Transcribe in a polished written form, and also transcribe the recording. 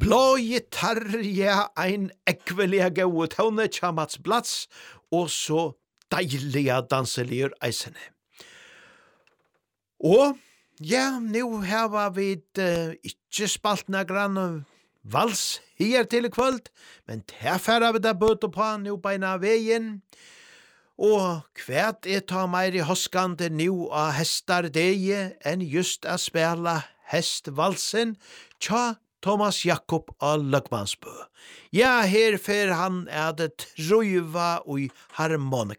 Blå gitarr, ja, ein ekvelige gode tone, tja Mats Blats, og så deilige danselier eisene. Og, ja, nu har vi ikke spalt grann vals her til kvöld, men herfæra vi da bøte på nu beina veien. Og kvært ta meir i hoskande nu av hestar deie enn just a spela hestvalsen tja Thomas Jakob av Løgmansbø. Ja, her fer han det truva og harmonika.